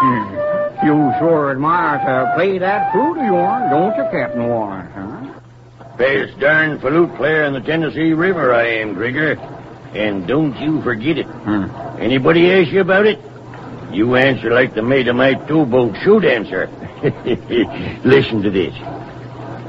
You sure admire to play that flute of yours, don't you, Captain Warren, huh? Best darn flute player in the Tennessee River I am, Grigger. And don't you forget it. Anybody ask you about it? You answer like the mate of my towboat should answer. Listen to this.